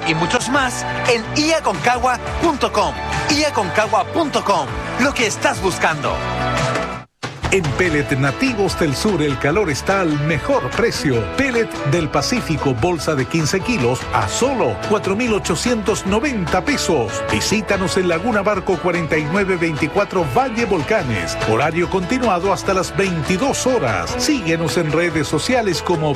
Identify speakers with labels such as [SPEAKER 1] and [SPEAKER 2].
[SPEAKER 1] y muchos más en iaconcagua.com. iaconcagua.com, lo que estás buscando.
[SPEAKER 2] En Pellet Nativos del Sur el calor está al mejor precio. Pellet del Pacífico, bolsa de 15 kilos a solo 4,890 pesos. Visítanos en Laguna Barco 4924 Valle Volcanes. Horario continuado hasta las 22 horas. Síguenos en redes sociales como